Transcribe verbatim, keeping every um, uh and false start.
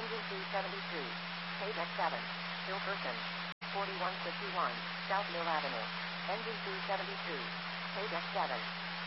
Engine C seventy-two. Page X seven. Hilkerson. forty-one fifty-one. South Mill Avenue. Engine C seventy-two. Page X seven.